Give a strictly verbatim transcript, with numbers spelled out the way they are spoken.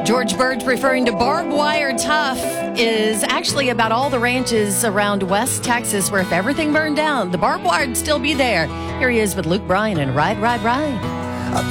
George Bird, referring to Barbed Wire Tough, is actually about all the ranches around West Texas where if everything burned down, the barbed wire would still be there. Here he is with Luke Bryan and Ride, Ride, Ride.